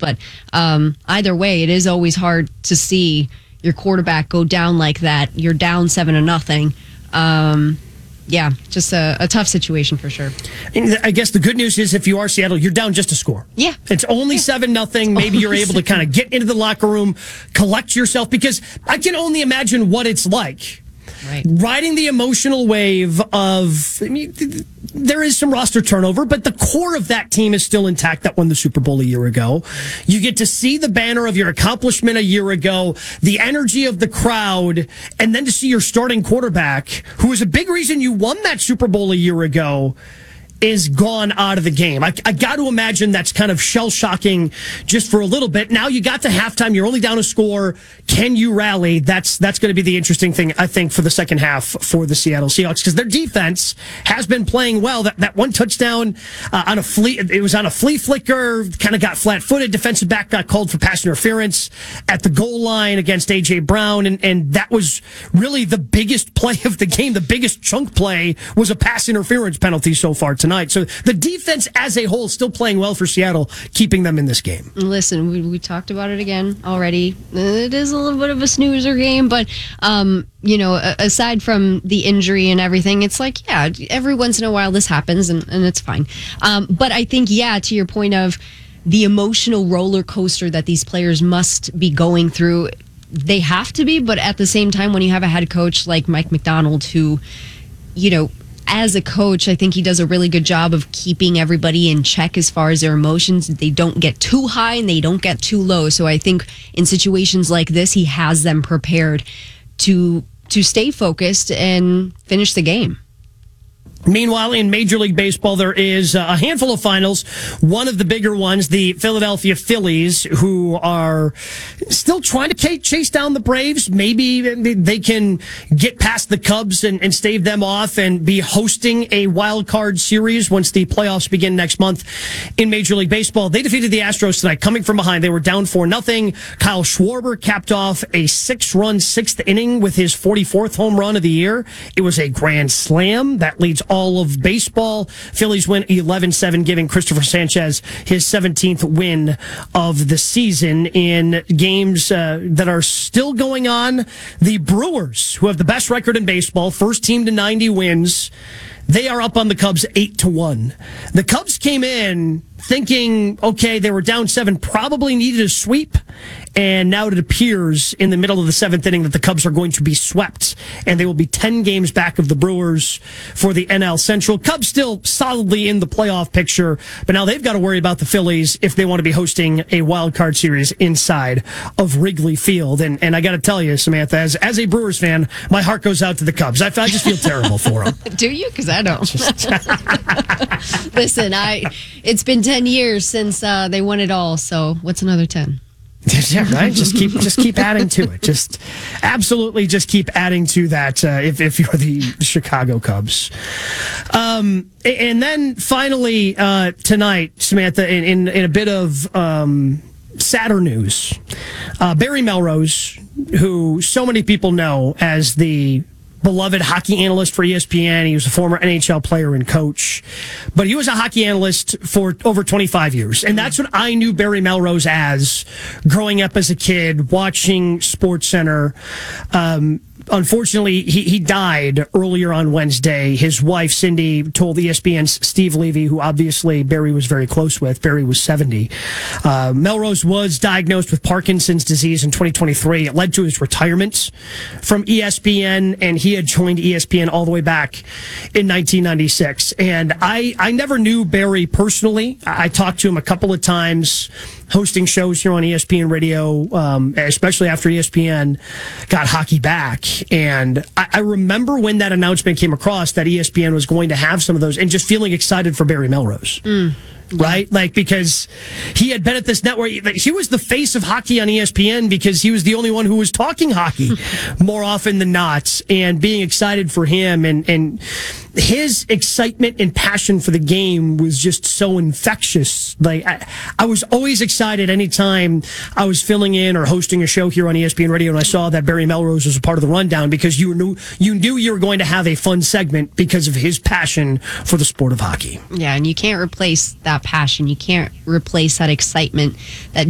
But either way, it is always hard to see your quarterback go down like that. You're down 7-0. Yeah, just a tough situation for sure. And I guess the good news is if you are Seattle, you're down just a score. Yeah. It's only 7-0. Maybe you're able to kind of get into the locker room, collect yourself, because I can only imagine what it's like. Right. Riding the emotional wave of, there is some roster turnover, but the core of that team is still intact that won the Super Bowl a year ago. You get to see the banner of your accomplishment a year ago, the energy of the crowd, and then to see your starting quarterback, who is a big reason you won that Super Bowl a year ago, is gone out of the game. I got to imagine that's kind of shell-shocking just for a little bit. Now you got to halftime. You're only down a score. Can you rally? That's going to be the interesting thing, I think, for the second half for the Seattle Seahawks, because their defense has been playing well. That one touchdown on a flea, it was on a flea flicker, kind of got flat-footed. Defensive back got called for pass interference at the goal line against A.J. Brown, and that was really the biggest play of the game. The biggest chunk play was a pass interference penalty so far tonight. So the defense as a whole still playing well for Seattle, keeping them in this game. Listen, we talked about it again already. It is a little bit of a snoozer game, but aside from the injury and everything, it's like, yeah, every once in a while this happens, and it's fine. But I think, yeah, to your point of the emotional roller coaster that these players must be going through, they have to be, but at the same time, when you have a head coach like Mike Macdonald who, as a coach, I think he does a really good job of keeping everybody in check as far as their emotions. They don't get too high and they don't get too low. So I think in situations like this, he has them prepared to stay focused and finish the game. Meanwhile, in Major League Baseball, there is a handful of finals. One of the bigger ones, the Philadelphia Phillies, who are still trying to chase down the Braves. Maybe they can get past the Cubs and stave them off and be hosting a wild card series once the playoffs begin next month in Major League Baseball. They defeated the Astros tonight, coming from behind. They were down 4-0. Kyle Schwarber capped off a 6-run sixth inning with his 44th home run of the year. It was a grand slam that leads all of baseball. Phillies win 11-7, giving Christopher Sanchez his 17th win of the season. In games that are still going on, the Brewers, who have the best record in baseball, first team to 90 wins, they are up on the Cubs 8-1. The Cubs came in thinking, okay, they were down 7, probably needed a sweep, and now it appears in the middle of the 7th inning that the Cubs are going to be swept, and they will be 10 games back of the Brewers for the NL Central. Cubs still solidly in the playoff picture, but now they've got to worry about the Phillies if they want to be hosting a wild card series inside of Wrigley Field. And I got to tell you, Samantha, as a Brewers fan, my heart goes out to the Cubs. I just feel terrible for them. Do you? Because I don't. Listen, it's been 10 years since they won it all, so what's another 10? Yeah, right. Just keep adding to it. Just absolutely, just keep adding to that. If you're the Chicago Cubs, and then finally tonight, Samantha, in a bit of sadder news, Barry Melrose, who so many people know as the beloved hockey analyst for ESPN. He was a former NHL player and coach, but he was a hockey analyst for over 25 years. And that's what I knew Barry Melrose as growing up as a kid, watching SportsCenter. Unfortunately, he died earlier on Wednesday. His wife, Cindy, told ESPN's Steve Levy, who obviously Barry was very close with. Barry was 70. Melrose was diagnosed with Parkinson's disease in 2023. It led to his retirement from ESPN, and he had joined ESPN all the way back in 1996. And I never knew Barry personally. I talked to him a couple of times hosting shows here on ESPN Radio, especially after ESPN got hockey back. And I remember when that announcement came across that ESPN was going to have some of those, and just feeling excited for Barry Melrose. Right? Like, because he had been at this network. He was the face of hockey on ESPN because he was the only one who was talking hockey more often than not, and being excited for him. And his excitement and passion for the game was just so infectious. Like, I was always excited anytime I was filling in or hosting a show here on ESPN Radio and I saw that Barry Melrose was a part of the rundown, because you knew you were going to have a fun segment because of his passion for the sport of hockey. Yeah, and you can't replace that passion. You can't replace that excitement that